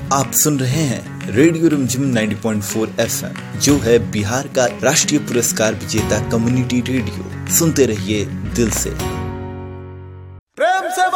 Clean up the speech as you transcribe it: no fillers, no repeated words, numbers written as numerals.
आप सुन रहे हैं रेडियो रिमझिम 90.4 FM, जो है बिहार का राष्ट्रीय पुरस्कार विजेता कम्युनिटी रेडियो। सुनते रहिए दिल से।